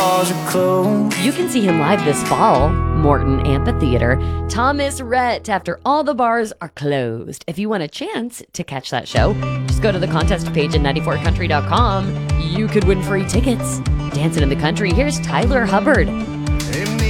bars are closed. You can see him live this fall, Morton Amphitheater, Thomas Rhett, after all the bars are closed. If you want a chance to catch that show, just go to the contest page at 94country.com. You could win free tickets. Dancing in the Country, here's Tyler Hubbard.